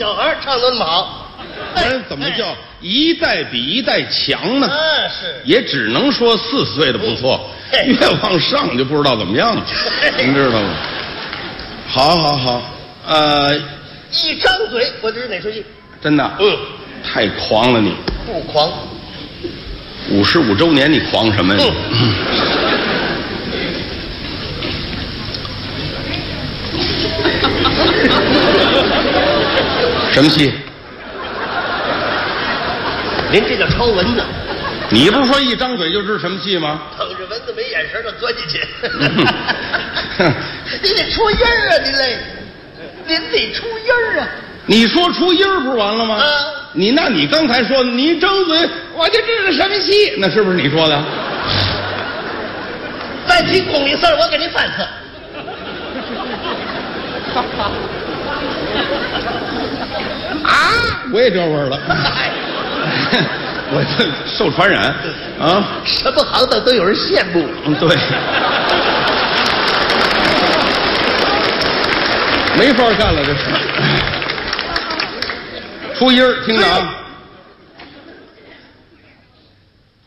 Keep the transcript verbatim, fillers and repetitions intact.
小孩唱得那么好， 人怎么叫一代比一代强呢？ 啊，是， 也只能说四十岁的不错，越往上就不知道怎么样了，您知道吗？好，好，好，呃， 一张嘴我就是哪出戏。 真的， 嗯， 太狂了你！ 不狂。 五十五周年你狂什么呀？ 嗯。 什么戏？ 您这叫抄蚊子。 你不是说一张嘴就知什么戏吗？ 捧着蚊子没眼神的钻进去。你得出音儿啊，您嘞，您得出音儿啊。 你说出音儿不是完了吗？ 啊， 你那你刚才说你一张嘴我就知道什么戏，那是不是你说的？ 再听公里事儿，我给您翻车。 啊，我也这味儿了。我这受传染啊！ 什么行当都有人羡慕。 嗯，对，没法干了，这是。出音儿，听着啊。